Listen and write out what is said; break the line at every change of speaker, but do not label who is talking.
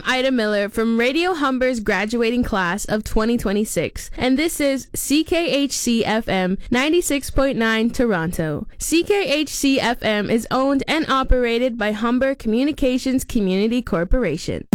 Ida Miller from Radio Humber's graduating class of 2026, and this is CKHC FM 96.9 Toronto. CKHC FM is owned and operated by Humber Communications Community Corporation.